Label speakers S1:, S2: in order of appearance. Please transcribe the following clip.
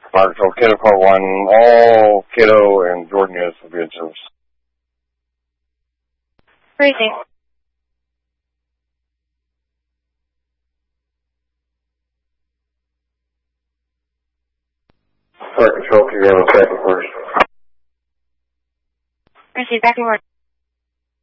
S1: Fire Control, Kiddo Part 1, all Kiddo and Jordan units will be in service.
S2: Raising.
S1: Fire Control, you're on second first.
S2: Receive back and forth.